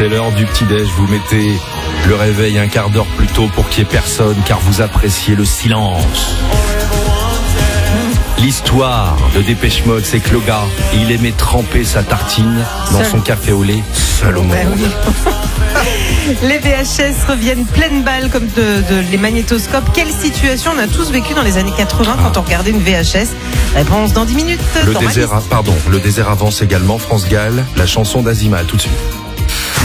c'est l'heure du petit-déj. Vous mettez le réveil un quart d'heure plus tôt pour qu'il n'y ait personne, car vous appréciez le silence. L'histoire de Dépêche Mode, c'est que le gars, il aimait tremper sa tartine dans son café au lait, seul au monde. Oui. Les VHS reviennent pleine balle comme les magnétoscopes. Quelle situation on a tous vécu dans les années 80 quand on regardait une VHS? Réponse dans 10 minutes. Le désert avance également, France Gall, la chanson d'Azima, tout de suite.